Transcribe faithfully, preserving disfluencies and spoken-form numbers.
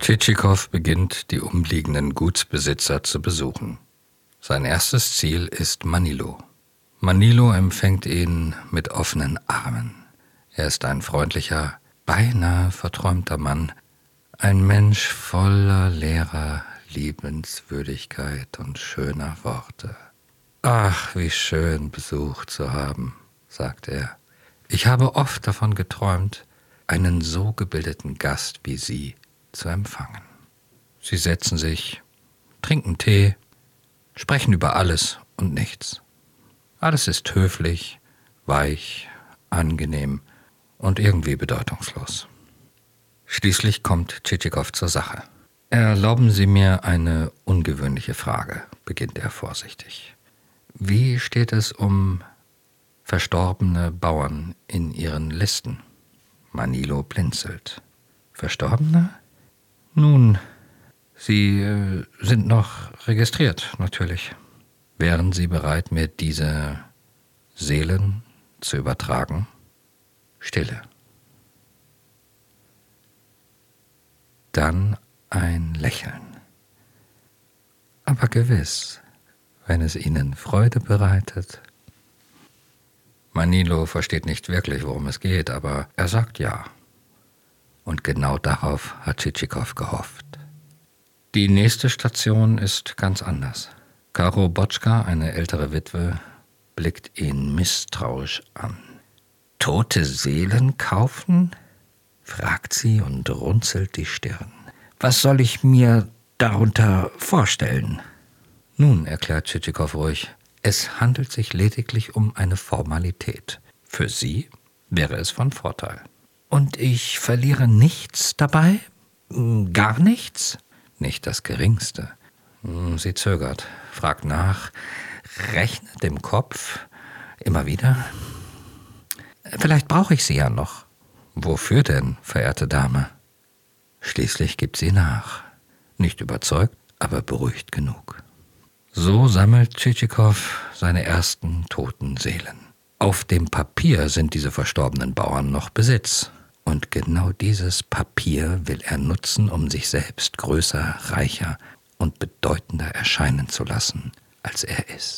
Tschitschikow beginnt, die umliegenden Gutsbesitzer zu besuchen. Sein erstes Ziel ist Manilo. Manilo empfängt ihn mit offenen Armen. Er ist ein freundlicher, beinahe verträumter Mann, ein Mensch voller leerer Liebenswürdigkeit und schöner Worte. »Ach, wie schön, Besuch zu haben«, sagt er. »Ich habe oft davon geträumt, einen so gebildeten Gast wie Sie zu empfangen.« Sie setzen sich, trinken Tee, sprechen über alles und nichts. Alles ist höflich, weich, angenehm und irgendwie bedeutungslos. Schließlich kommt Tschitschikow zur Sache. »Erlauben Sie mir eine ungewöhnliche Frage«, beginnt er vorsichtig. »Wie steht es um verstorbene Bauern in Ihren Listen?« Manilo blinzelt. »Verstorbene? Nun, sie äh, sind noch registriert, natürlich. Wären Sie bereit, mir diese Seelen zu übertragen?« Stille. Dann ein Lächeln. »Aber gewiss, wenn es Ihnen Freude bereitet.« Manilo versteht nicht wirklich, worum es geht, aber er sagt ja. Und genau darauf hat Tschitschikow gehofft. Die nächste Station ist ganz anders. Karo Botschka, eine ältere Witwe, blickt ihn misstrauisch an. »Tote Seelen kaufen?« fragt sie und runzelt die Stirn. »Was soll ich mir darunter vorstellen?« »Nun«, erklärt Tschitschikow ruhig, »es handelt sich lediglich um eine Formalität. Für Sie wäre es von Vorteil.« »Und ich verliere nichts dabei? Gar nichts?« »Nicht das Geringste.« Sie zögert, fragt nach, rechnet im Kopf, immer wieder. »Vielleicht brauche ich Sie ja noch.« »Wofür denn, verehrte Dame?« Schließlich gibt sie nach. Nicht überzeugt, aber beruhigt genug. So sammelt Tschitschikow seine ersten toten Seelen. Auf dem Papier sind diese verstorbenen Bauern noch Besitz. Und genau dieses Papier will er nutzen, um sich selbst größer, reicher und bedeutender erscheinen zu lassen, als er ist.